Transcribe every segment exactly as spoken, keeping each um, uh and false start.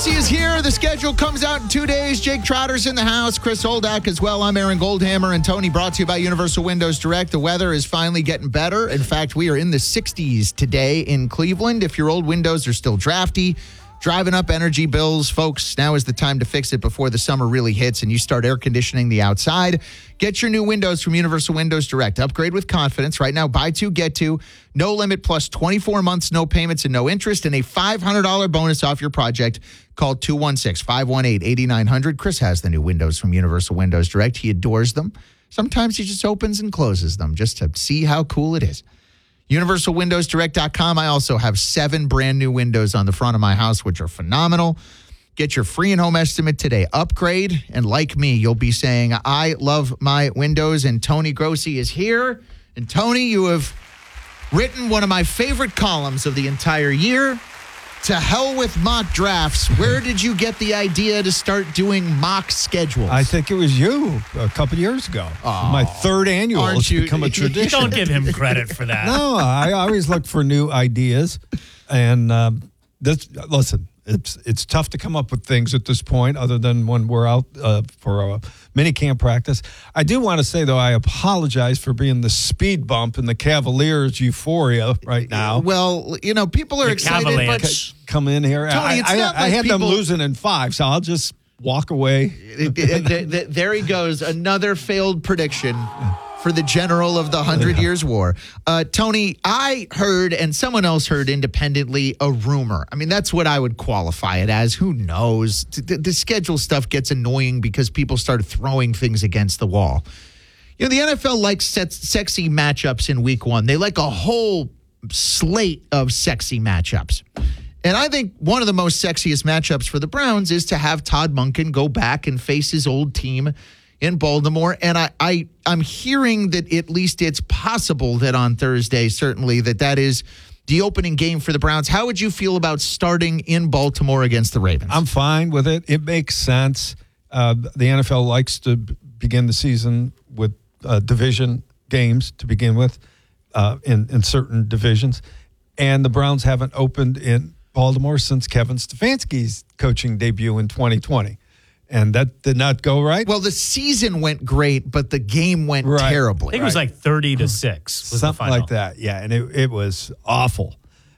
Grosse is here. The schedule comes out in two days. Jake Trotter's in the house. Chris Holdak as well. I'm Aaron Goldhammer. And Tony, brought to you by Universal Windows Direct. The weather is finally getting better. In fact, we are in the sixties today in Cleveland. If your old windows are still drafty, driving up energy bills, folks, now is the time to fix it before the summer really hits and you start air conditioning the outside. Get your new windows from Universal Windows Direct. Upgrade with confidence. Right now, buy two, get two. No limit plus twenty-four months, no payments, and no interest, and a five hundred dollars bonus off your project. Call two one six, five one eight, eight nine zero zero. Chris has the new windows from Universal Windows Direct. He adores them. Sometimes he just opens and closes them just to see how cool it is. universal windows direct dot com. I also have seven brand new windows on the front of my house, which are phenomenal. Get your free in-home estimate today. Upgrade, and like me, you'll be saying, I love my windows, and Tony Grosse is here. And Tony, you have written one of my favorite columns of the entire year. To hell with mock drafts. Where did you get the idea to start doing mock schedules? I think it was you a couple years ago. Oh, my third annual. aren't It's you- become a tradition. Don't give him credit for that. No, I always look for new ideas. And um, this, listen, it's it's tough to come up with things at this point other than when we're out uh, for a mini camp practice. I do want to say, though, I apologize for being the speed bump in the Cavaliers' euphoria right now. Well, you know, people are The excited, Cavaliers. but Come in here. Tony, I, it's I, not I like had them people- losing in five, so I'll just walk away. it- it- th- th- there he goes. Another failed prediction for the general of the Hundred Years' War. Uh, Tony, I heard, and someone else heard independently, a rumor. I mean, that's what I would qualify it as. Who knows? The, the schedule stuff gets annoying because people start throwing things against the wall. You know, the N F L likes sets, sexy matchups in week one. They like a whole slate of sexy matchups. And I think one of the most sexiest matchups for the Browns is to have Todd Monken go back and face his old team in Baltimore. And I, I, I'm hearing that at least it's possible that on Thursday, certainly, that that is the opening game for the Browns. How would you feel about starting in Baltimore against the Ravens? I'm fine with it. It makes sense. Uh, the N F L likes to b- begin the season with uh, division games to begin with uh, in, in certain divisions. And the Browns haven't opened in Baltimore since Kevin Stefanski's coaching debut in twenty twenty. And that did not go right. Well, the season went great, but the game went Right. terribly. I think it was like thirty to six. Was Something the final. like that, yeah. And it, it was awful.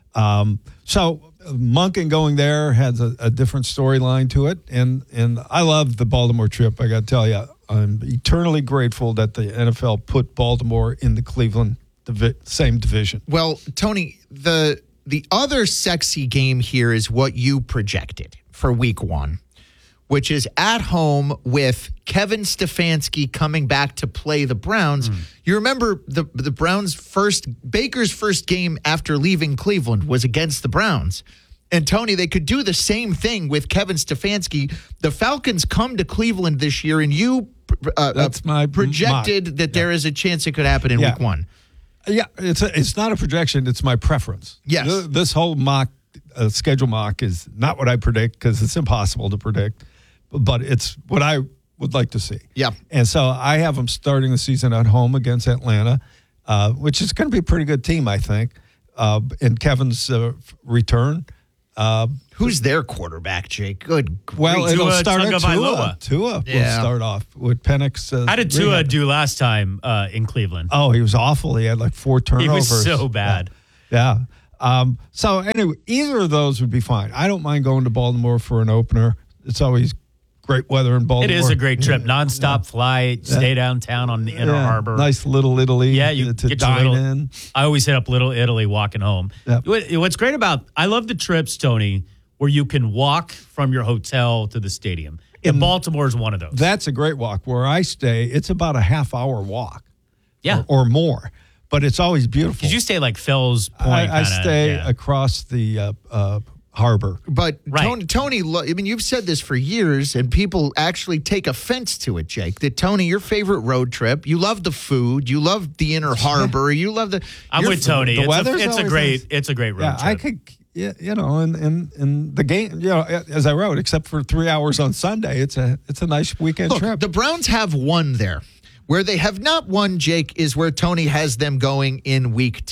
Um, so Monken going there has a, a different storyline to it. And, and I love the Baltimore trip, I got to tell you. I'm eternally grateful that the N F L put Baltimore in the Cleveland divi- same division. Well, Tony, the the other sexy game here is what you projected for week one, which is at home with Kevin Stefanski coming back to play the Browns. Mm. You remember the the Browns' first, Baker's first game after leaving Cleveland was against the Browns. And, Tony, they could do the same thing with Kevin Stefanski. The Falcons come to Cleveland this year, and you uh, That's my projected mock. that there is a chance it could happen in Yeah. week one. Yeah, it's a, it's not a projection. It's my preference. Yes. Th- This whole mock, uh, schedule mock is not what I predict because it's impossible to predict, but it's what I would like to see. Yeah. And so I have them starting the season at home against Atlanta, uh, which is going to be a pretty good team, I think, uh, in Kevin's uh, return. Uh, Who's their quarterback, Jake? Good grief. well, it'll Tua start at Tua. Tagovailoa. Tua Yeah. will start off with Penix. Uh, How did Tua rehab. do last time uh, in Cleveland? Oh, he was awful. He had like four He turnovers. was so bad. Yeah. Um, so anyway, either of those would be fine. I don't mind going to Baltimore for an opener. It's always great weather in Baltimore. It is a great trip. Yeah. Nonstop flight, stay downtown on the Inner Yeah. Harbor. Nice little Italy. Yeah, you to get your dine little- in. I always hit up Little Italy walking home. Yep. What- What's great about, I love the trips, Tony, where you can walk from your hotel to the stadium. And Baltimore is one of those. That's a great walk. Where I stay, it's about a half hour walk. Yeah. Or, or more. But it's always beautiful. Because you stay like Fells Point. I, I kinda, stay yeah. across the uh, uh, harbor. But Right. Tony, Tony, lo- I mean, you've said this for years, and people actually take offense to it, Jake. That Tony, your favorite road trip, you love the food, you love the Inner Harbor, you love the. I'm your with food- Tony. the it's weather's a, it's a always great, nice. it's a great road Yeah, trip. I could, yeah, you know, and and and the game, you know, as I wrote, except for three hours on Sunday, it's a it's a nice weekend Look, trip. the Browns have won there. Where they have not won, Jake, is where Tony has them going in week two.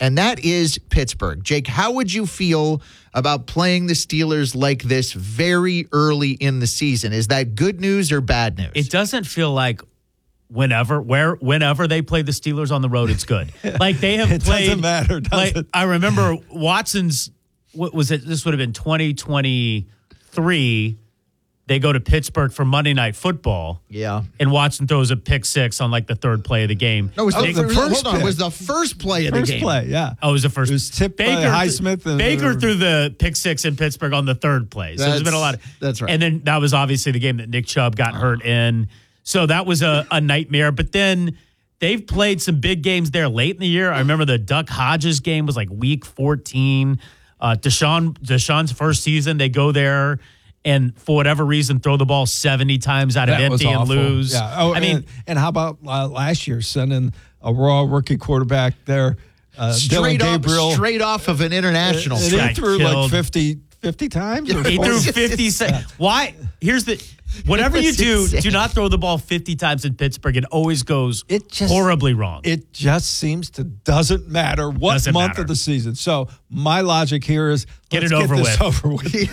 and that is Pittsburgh. Jake, how would you feel about playing the Steelers like this very early in the season? Is that good news or bad news? It doesn't feel like whenever where whenever they play the Steelers on the road, it's good. Like they have it played. Doesn't matter, does like, it? I remember Watson's. What was it? This would have been twenty twenty-three. They go to Pittsburgh for Monday Night Football. Yeah. And Watson throws a pick six on like the third play of the game. No, it was Oh, the, the first, first hold on. It pick. was the first play of the First game. play, yeah. Oh, it was the first. It was tipped by Highsmith and- Baker threw the pick six in Pittsburgh on the third play. So there's That's- been a lot of. that's right. And then that was obviously the game that Nick Chubb got hurt in. So that was a, a nightmare. But then they've played some big games there late in the year. I remember the Duck Hodges game was like week fourteen. Uh, Deshaun, Deshaun's first season, they go there and for whatever reason throw the ball seventy times out of That was empty and awful. lose. Yeah. Oh, I mean, and, and how about uh, last year sending a raw rookie quarterback there, uh, Straight Dylan off, Gabriel, straight off of an international. and Got he threw killed. like fifty, fifty times. Or he threw forty? fifty. Se- Why? Here's the. Whatever you It's do, insane. do not throw the ball fifty times in Pittsburgh. It always goes It just- horribly wrong. It just seems to doesn't matter what Doesn't month matter. of the season. So my logic here is Get let's it over this with. over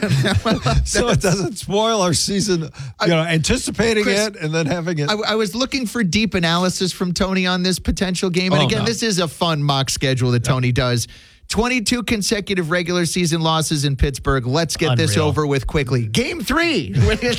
with. So it doesn't spoil our season. You know, anticipating Chris, it and then having it. I, I was looking for deep analysis from Tony on this potential game. And Oh, again, no. this is a fun mock schedule that Tony does. twenty-two consecutive regular season losses in Pittsburgh. Let's get this Unreal. over with quickly. Game three.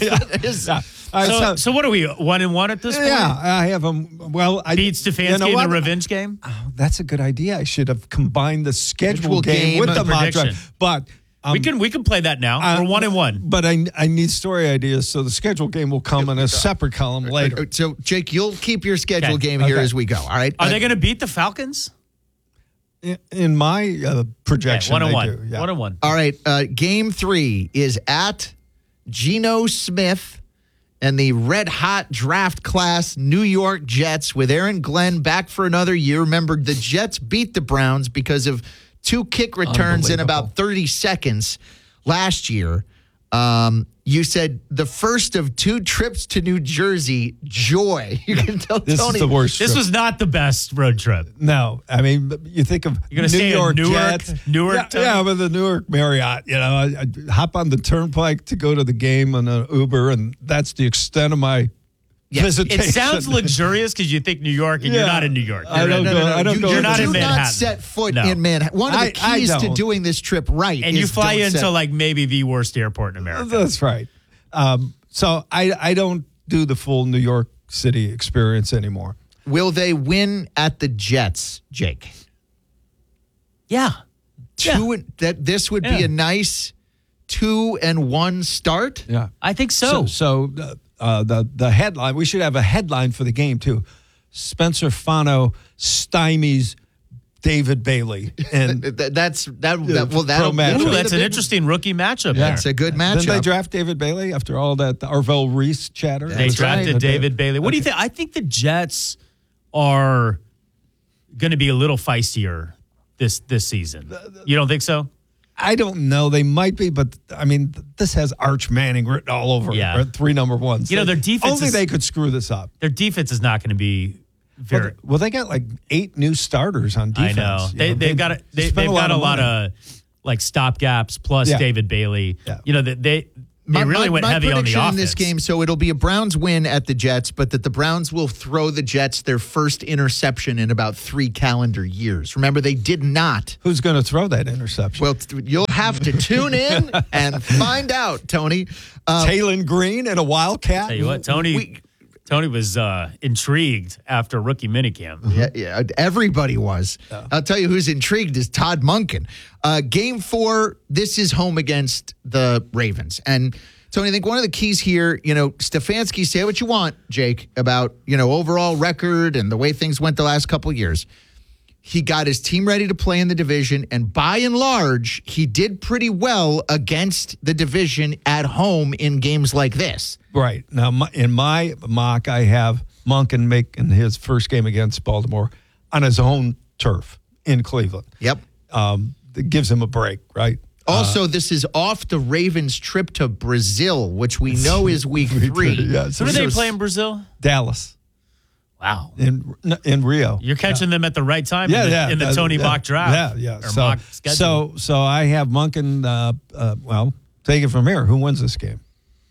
is- Yeah. All right, so, so- so what are we? One and one at this point? yeah, I have them. Well, I Beat Stefanski you know in what? the revenge game. That's a good idea. I should have combined the schedule Schedule game, game with the and mock prediction. draft. But um, we can we can play that now. uh, We're one and one. But I I need story ideas, so the schedule game will come in a separate column later. So, Jake, you'll keep your schedule Okay. game here Okay. as we go. All right. Are Uh, they going to beat the Falcons? In, in my uh, projection, one and they one. do. Yeah. One and one. All right. Uh, game three is at Geno Smith and the red hot draft class New York Jets with Aaron Glenn back for another year. Remember, the Jets beat the Browns because of two kick returns in about thirty seconds last year. Um, you said the first of two trips to New Jersey, joy. You can tell This Tony. is the worst. This trip. was not the best road trip. No, I mean, you think of You're gonna New stay in York Newark- Jets, Newark, yeah, Tony? yeah, but the Newark Marriott. You know, I, I hop on the turnpike to go to the game on an Uber, and that's the extent of my Yes, visitation. It sounds luxurious because you think New York and you're Yeah. not in New York. I You're don't in- go- I don't you, go you You're not do in not Manhattan. set foot No. in Manhattan. One of the I- I keys to don't. doing this trip right and is you fly don't into set- like maybe the worst airport in America. That's right. Um, so I I don't do the full New York City experience anymore. Will they win at the Jets, Jake? Yeah. Two and, that this would be Yeah. a nice two and one start. Yeah. I think so. So, so uh, uh, the the headline. We should have a headline for the game too. Spencer Fano stymies David Bailey, and Th- That's that. Yeah, that well, that'll, pro matchup. that'll Ooh, be that's the an big- interesting rookie matchup Yeah. there. It's a good matchup. Didn't they draft David Bailey after all that Arvell Reese chatter? They That's drafted right. David Bailey. What do you think? I think the Jets are going to be a little feistier this this season. You don't think so? I don't know. They might be, but I mean, th- this has Arch Manning written all over Yeah. it. Right? Three number ones. You know, their defense Only is- they could screw this up. Their defense is not going to be Well, very. they, well, they got like eight new starters on I defense. know you they they've got a, they, spent they've got a lot money. of like stop gaps plus Yeah. David Bailey. Yeah. You know that they they My- really my- went my heavy on the prediction offense. in this game. So it'll be a Browns win at the Jets, but that the Browns will throw the Jets their first interception in about three calendar years. Remember, they did not. Who's going to throw that interception? Well, t- you'll have to tune in and find out, Tony. Uh, Taylon Green and a Wildcat. Tell you what, Tony. we- Tony was uh, intrigued after rookie minicamp. Yeah, yeah, everybody was. I'll tell you who's intrigued is Todd Monken. Uh, game four, this is home against the Ravens. And Tony, I think one of the keys here, you know, Stefanski, say what you want, Jake, about, you know, overall record and the way things went the last couple of years. He got his team ready to play in the division, and by and large, he did pretty well against the division at home in games like this. Right. Now, my, in my mock, I have Monken making his first game against Baltimore on his own turf in Cleveland. Yep. Um, that gives him a break, right? Also, this is off the Ravens' trip to Brazil, which we know is week three. Yeah, Who so do they so play in Brazil? Dallas. Wow. in in Rio. You're catching them at the right time Yeah, in the, yeah, in the uh, Tony yeah, mock draft. Yeah, yeah. Or So, mock schedule. so, so I have Monken. Uh, uh, well, take it from here. Who wins this game?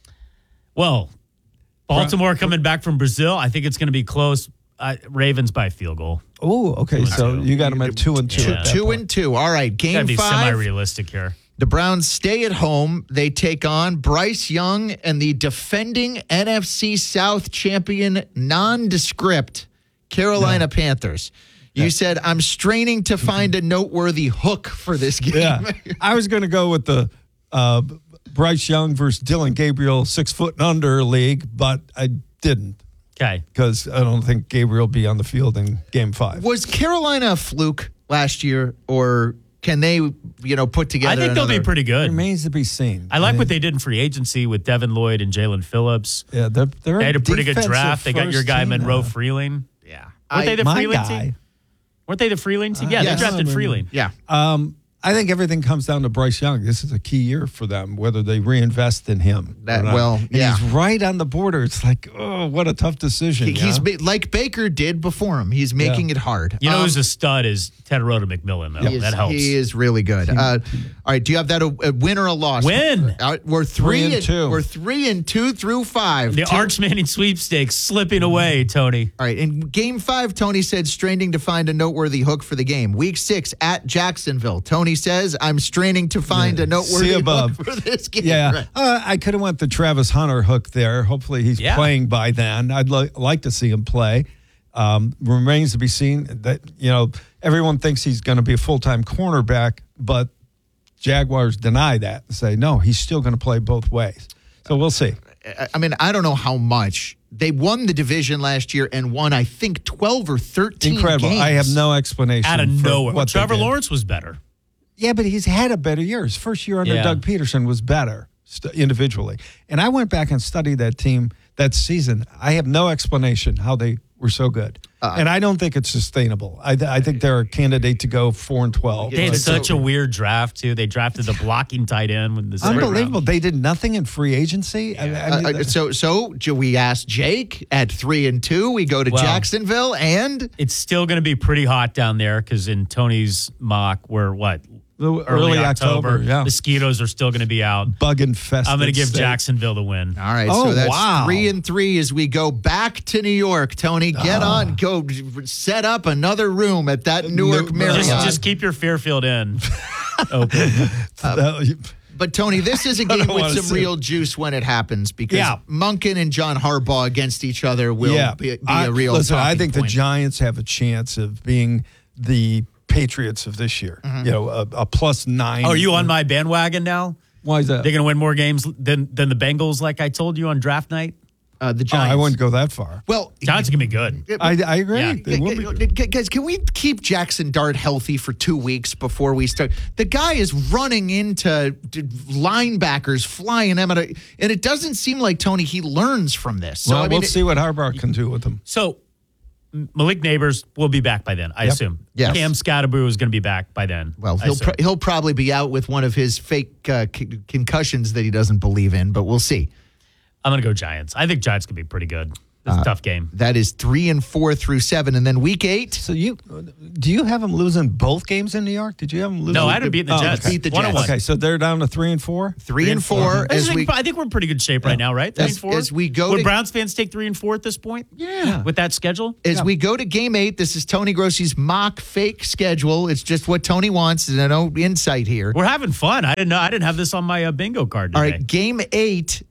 Well, Baltimore coming back from Brazil. I think it's going to be close. Uh, Ravens by field goal. Oh, okay. So two. you got them at two and two. Two- at that Two point. and two. All right, Got to game be five. semi-realistic here. The Browns stay at home. They take on Bryce Young and the defending N F C South champion, nondescript Carolina Panthers. You said, I'm straining to find a noteworthy hook for this game. Yeah, I was going to go with the uh, Bryce Young versus Dylan Gabriel six foot and under league, but I didn't Okay. because I don't think Gabriel will be on the field in Game Five. Was Carolina a fluke last year, or can they, you know, put together I think they'll be another- pretty good. Remains to be seen. I like mean, what they did in free agency with Devin Lloyd and Jalen Phillips. Yeah, they're, they're They had a pretty good defensive draft. They got your first guy team Monroe now. Freeling. Yeah. Weren't they the My Freeling guy. team? Weren't they the Freeling team? Yeah, yes. they drafted I mean, Freeling. Yeah. Um, I think everything comes down to Bryce Young. This is a key year for them, whether they reinvest in him. That- or not. well, And yeah. he's right on the border. It's like, oh, what a tough decision. He- He's yeah? ma- like Baker did before him. He's making Yeah. it hard. You know Um, who's a stud is Tedroda McMillan, though. he is- That helps. He is really good. Uh, all right, do you have that a, a win or a loss? Win. Uh, we're three, Three and two. We're three and two through five. The Two- Arch Manning sweepstakes slipping away, Tony. All right, in game five, Tony said straining to find a noteworthy hook for the game. Week six at Jacksonville. Tony says, I'm straining to find Yeah. a noteworthy See above. hook for this game. Yeah, Right. uh, I could have went the Travis Hunter hook there. Hopefully, he's Yeah. playing by then. I'd li- like to see him play. Um, remains to be seen. That you know, everyone thinks he's going to be a full time cornerback, but Jaguars deny that and say no, he's still going to play both ways. So we'll see. I- I mean, I don't know how much. They won the division last year and won, I think, twelve or thirteen Incredible. games. I have no explanation. Out of for nowhere. what they Trevor did. Lawrence was better. Yeah, but he's had a better year. His first year under Yeah. Doug Peterson was better st- individually. And I went back and studied that team that season. I have no explanation how they were so good. Uh, and I don't think it's sustainable. I, I think they're a candidate to go four and twelve. They had But- such a weird draft, too. They drafted the blocking tight end with the second Unbelievable. round. They did nothing in free agency. I, I mean, Uh, uh, so, so J- we asked Jake at three and two. We go to Well- Jacksonville, and It's still going to be pretty hot down there because in Tony's mock, we're what? the Early, October. yeah. Mosquitoes are still going to be out. Bug infested. I'm going to give state. Jacksonville the win. all right. Oh, so that's wow. three and three as we go back to New York. Tony, get Ah. on, go set up another room at that Newark New- Marriott. Just, just keep your Fairfield Inn open. Uh, But Tony, this is a don't game with wanna some see real juice when it happens because Yeah. Monken and John Harbaugh against each other will yeah. be, be I, a real. Listen, I talking think the point. Giants have a chance of being the Patriots of this year. Mm-hmm. You know, a, a plus nine. Oh, are you on my bandwagon now? Why is that? They're going to win more games than than the Bengals, like I told you on draft night. uh, the Oh, Giants. I wouldn't go that far. Well, Giants are going to be good. I, I agree. Yeah. They will be good. Guys, can we keep Jackson Dart healthy for two weeks before we start? The guy is running into d- linebackers, flying them, at a, and it doesn't seem like Tony he learns from this. So well, I mean, we'll see what Harbaugh can do with them. So M- Malik Neighbors will be back by then, I Yep. assume. Yes. Cam Scatterboo is going to be back by then. well, I he'll assume. pro- he'll probably be out with one of his fake uh, c- concussions that he doesn't believe in, but we'll see. I'm going to go Giants. I think Giants could be pretty good. It's Uh, a tough game. That is three and four through seven, and then week eight. So you do you have them losing both games in New York? Did you have them losing? No, I had them beating the Oh, Jets. okay. Beat the One and Jets. one. Okay, so they're down to three and four. Three and four I, as think, we I think we're in pretty good shape right now, right? Three As- and four. as we go Would to- Browns fans take three and four at this point? Yeah. With that schedule? As we go to game eight, this is Tony Grossi's mock fake schedule. It's just what Tony wants. There's no insight here. We're having fun. I didn't know. I didn't have this on my uh, bingo card All today. right, game eight,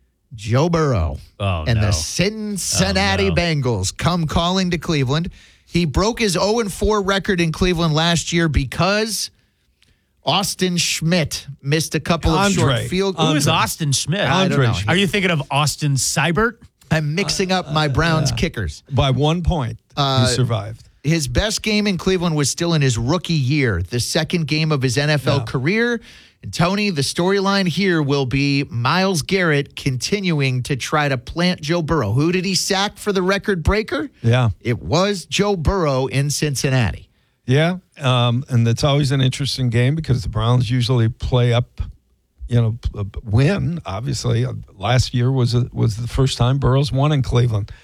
Joe Burrow Oh, and no. the Cincinnati Oh, no. Bengals come calling to Cleveland. He broke his oh and four record in Cleveland last year because Austin Schmidt missed a couple of Andre. short field Who goals. is Austin Schmidt? I don't Andre. know. Are you thinking of Austin Seibert? I'm mixing up my Browns kickers. By one point, Uh, he survived. His best game in Cleveland was still in his rookie year, the second game of his N F L Yeah. career. And Tony, the storyline here will be Myles Garrett continuing to try to plant Joe Burrow. Who did he sack for the record breaker? Yeah. It was Joe Burrow in Cincinnati. Yeah, um, and it's always an interesting game because the Browns usually play up, you know, p- p- win. Obviously, Uh, last year was a, was the first time Burrows won in Cleveland.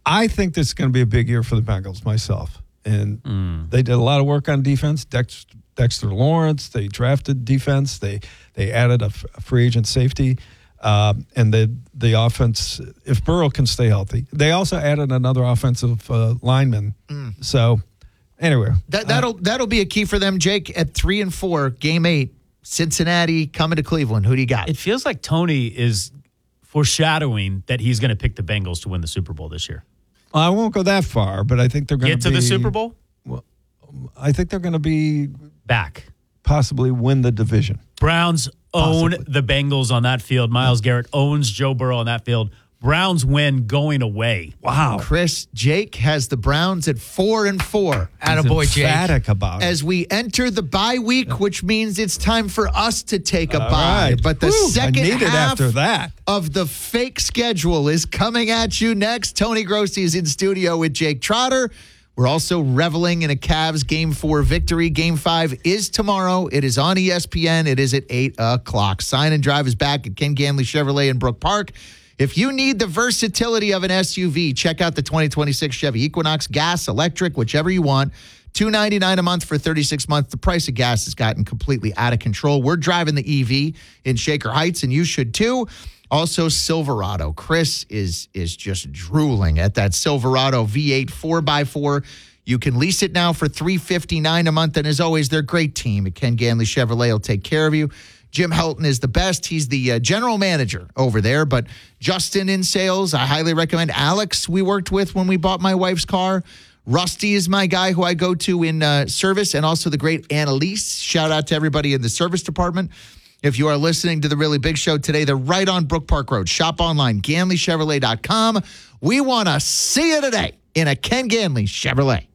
I think this is going to be a big year for the Bengals myself. And mm. they did a lot of work on defense. Dex, Dexter Lawrence, they drafted defense. They they added a, f- a free agent safety. Um, and the the offense, if Burrow can stay healthy. They also added another offensive uh, lineman. Mm. So, anyway. That, that'll, uh, that'll be a key for them, Jake, at three and four, game eight, Cincinnati coming to Cleveland. Who do you got? It feels like Tony is foreshadowing that he's going to pick the Bengals to win the Super Bowl this year. Well, I won't go that far, but I think they're going to get to be, the Super Bowl. Well, I think they're going to be back, possibly win the division. Browns own possibly. the Bengals on that field. Myles Garrett owns Joe Burrow on that field. Browns win going away. Wow. Chris, Jake has the Browns at four and four. Attaboy, Jake. Emphatic about it. As we enter the bye week, which means it's time for us to take a All bye. right. But the Whew, second I need it half after that. of the fake schedule is coming at you next. Tony Grossi is in studio with Jake Trotter. We're also reveling in a Cavs Game four victory. Game five is tomorrow. It is on E S P N. It is at eight o'clock. Sign and Drive is back at Ken Ganley Chevrolet in Brook Park. If you need the versatility of an S U V, check out the twenty twenty-six Chevy Equinox, gas, electric, whichever you want. two hundred ninety-nine dollars a month for thirty-six months. The price of gas has gotten completely out of control. We're driving the E V in Shaker Heights, and you should too. Also, Silverado. Chris is is just drooling at that Silverado V eight four by four. You can lease it now for three hundred fifty-nine dollars a month, and as always, they're a great team at Ken Ganley Chevrolet will take care of you. Jim Helton is the best. He's the uh, general manager over there, but Justin in sales, I highly recommend. Alex, we worked with when we bought my wife's car. Rusty is my guy who I go to in uh, service, and also the great Annalise. Shout out to everybody in the service department. If you are listening to the Really Big Show today, they're right on Brook Park Road. Shop online, Ganley Chevrolet dot com. We want to see you today in a Ken Ganley Chevrolet.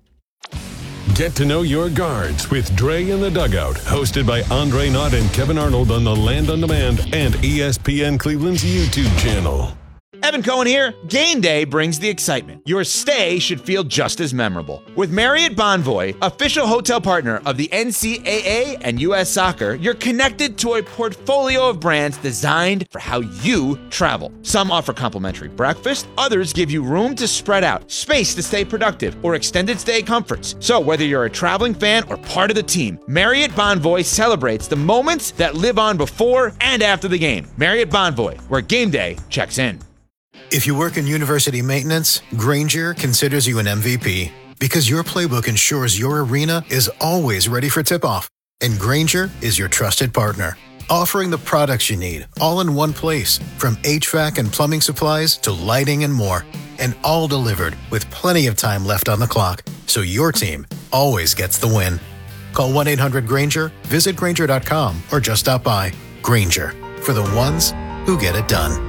Get to know your guards with Dre in the Dugout, hosted by Andre Knott and Kevin Arnold on the Land on Demand and E S P N Cleveland's YouTube channel. Evan Cohen here. Game day brings the excitement. Your stay should feel just as memorable. With Marriott Bonvoy, official hotel partner of the N C double A and U S Soccer, you're connected to a portfolio of brands designed for how you travel. Some offer complimentary breakfast, others give you room to spread out, space to stay productive, or extended stay comforts. So whether you're a traveling fan or part of the team, Marriott Bonvoy celebrates the moments that live on before and after the game. Marriott Bonvoy, where game day checks in. If you work in university maintenance, Grainger considers you an M V P because your playbook ensures your arena is always ready for tip-off. And Grainger is your trusted partner, offering the products you need all in one place, from H V A C and plumbing supplies to lighting and more. And all delivered with plenty of time left on the clock, so your team always gets the win. Call one eight hundred Grainger, visit Grainger dot com, or just stop by. Grainger, for the ones who get it done.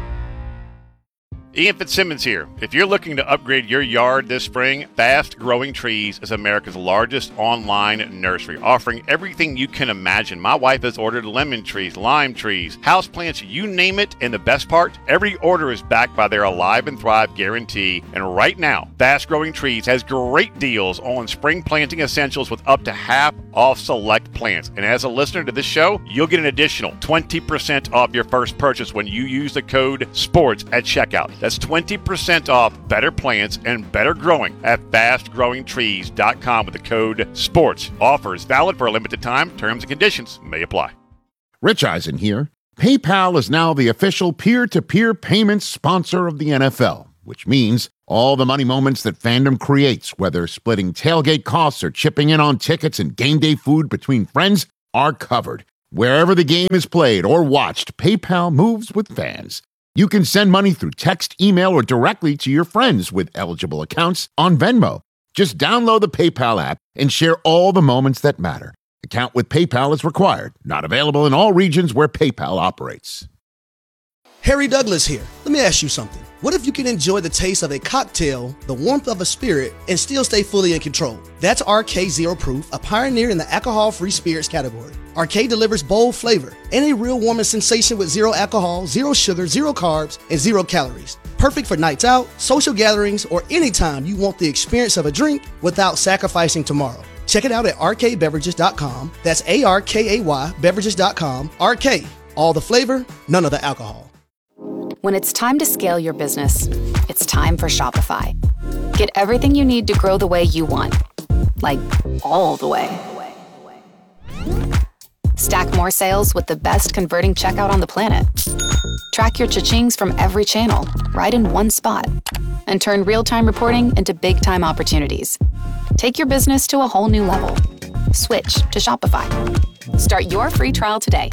Ian Fitzsimmons here. If you're looking to upgrade your yard this spring, Fast Growing Trees is America's largest online nursery, offering everything you can imagine. My wife has ordered lemon trees, lime trees, houseplants, you name it. And the best part, every order is backed by their Alive and Thrive guarantee. And right now, Fast Growing Trees has great deals on spring planting essentials with up to half off select plants. And as a listener to this show, you'll get an additional twenty percent off your first purchase when you use the code SPORTS at checkout. That's twenty percent off better plants and better growing at fast growing trees dot com with the code SPORTS. Offer is valid for a limited time. Terms and conditions may apply. Rich Eisen here. PayPal is now the official peer-to-peer payments sponsor of the N F L, which means all the money moments that fandom creates, whether splitting tailgate costs or chipping in on tickets and game day food between friends, are covered. Wherever the game is played or watched, PayPal moves with fans. You can send money through text, email, or directly to your friends with eligible accounts on Venmo. Just download the PayPal app and share all the moments that matter. Account with PayPal is required. Not available in all regions where PayPal operates. Harry Douglas here. Let me ask you something. What if you can enjoy the taste of a cocktail, the warmth of a spirit, and still stay fully in control? That's R K Zero Proof, a pioneer in the alcohol-free spirits category. R K delivers bold flavor and a real warming sensation with zero alcohol, zero sugar, zero carbs, and zero calories. Perfect for nights out, social gatherings, or anytime you want the experience of a drink without sacrificing tomorrow. Check it out at R K beverages dot com. That's A R K A Y beverages dot com. R K, all the flavor, none of the alcohol. When it's time to scale your business, it's time for Shopify. Get everything you need to grow the way you want. Like, all the way. Stack more sales with the best converting checkout on the planet. Track your cha-chings from every channel, right in one spot. And turn real-time reporting into big-time opportunities. Take your business to a whole new level. Switch to Shopify. Start your free trial today.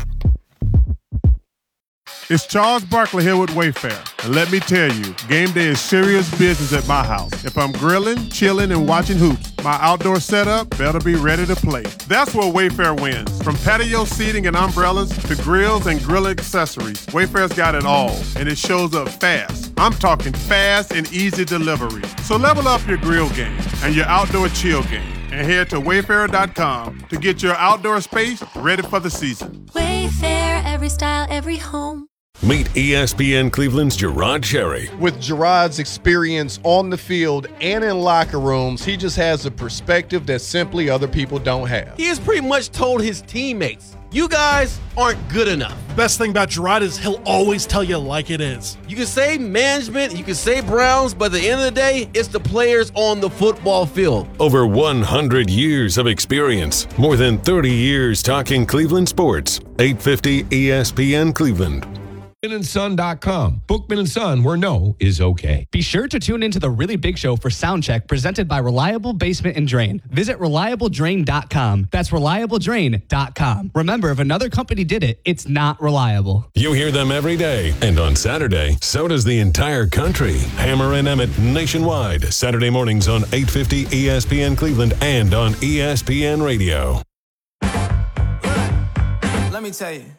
It's Charles Barkley here with Wayfair. And let me tell you, game day is serious business at my house. If I'm grilling, chilling, and watching hoops, my outdoor setup better be ready to play. That's where Wayfair wins. From patio seating and umbrellas to grills and grill accessories, Wayfair's got it all, and it shows up fast. I'm talking fast and easy delivery. So level up your grill game and your outdoor chill game, and head to wayfair dot com to get your outdoor space ready for the season. Wayfair, every style, every home. Meet E S P N Cleveland's Gerard Cherry. With Gerard's experience on the field and in locker rooms, he just has a perspective that simply other people don't have. He has pretty much told his teammates, you guys aren't good enough. Best thing about Gerard is he'll always tell you like it is. You can say management, you can say Browns, but at the end of the day, it's the players on the football field. Over one hundred years of experience. More than thirty years talking Cleveland sports. eight fifty E S P N Cleveland. Bookman and Son dot com. Bookman and Son, where no is okay. Be sure to tune into the Really Big Show for Soundcheck, presented by Reliable Basement and Drain. Visit reliable drain dot com. That's reliable drain dot com. Remember, if another company did it, it's not reliable. You hear them every day. And on Saturday, so does the entire country. Hammer and Emmett nationwide. Saturday mornings on eight fifty E S P N Cleveland and on E S P N Radio. Let me tell you.